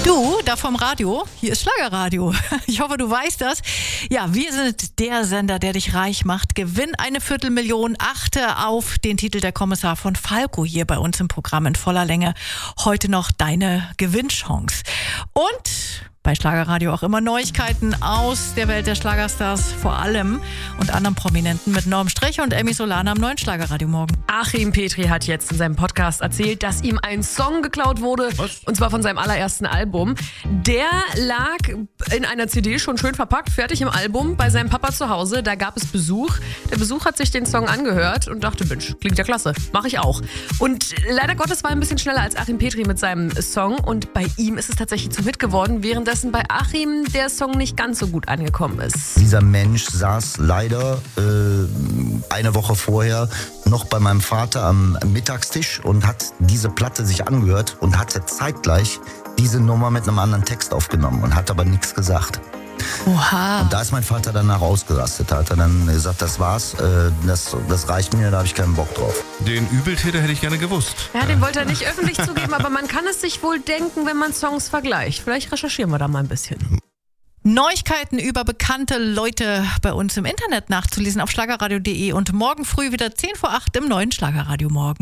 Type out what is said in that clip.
Du, da vom Radio, hier ist Schlagerradio. Ich hoffe, du weißt das. Ja, wir sind der Sender, der dich reich macht. Gewinn eine Viertelmillion, achte auf den Titel Der Kommissar von Falco hier bei uns im Programm in voller Länge. Heute noch deine Gewinnchance. Und bei Schlagerradio auch immer Neuigkeiten aus der Welt der Schlagerstars vor allem und anderen Prominenten mit Norm Strecher und Emmy Solana am neuen Schlagerradio morgen. Achim Petri hat jetzt in seinem Podcast erzählt, dass ihm ein Song geklaut wurde. Was? Und zwar von seinem allerersten Album. Der lag in einer CD schon schön verpackt, fertig im Album, bei seinem Papa zu Hause. Da gab es Besuch. Der Besuch hat sich den Song angehört und dachte, Mensch, klingt ja klasse, mache ich auch. Und leider Gottes war er ein bisschen schneller als Achim Petri mit seinem Song. Und bei ihm ist es tatsächlich zum Hit geworden, währenddessen bei Achim der Song nicht ganz so gut angekommen ist. Dieser Mensch saß leider eine Woche vorher noch bei meinem Vater am Mittagstisch und hat diese Platte sich angehört und hatte zeitgleich diese Nummer mit einem anderen Text aufgenommen und hat aber nichts gesagt. Oha. Und da ist mein Vater danach ausgerastet, hat er dann gesagt, das war's, das reicht mir, da habe ich keinen Bock drauf. Den Übeltäter hätte ich gerne gewusst. Ja, den wollte er nicht öffentlich zugeben, aber man kann es sich wohl denken, wenn man Songs vergleicht. Vielleicht recherchieren wir da mal ein bisschen. Neuigkeiten über bekannte Leute bei uns im Internet nachzulesen auf schlagerradio.de und morgen früh wieder 7:50 im neuen Schlagerradio morgen.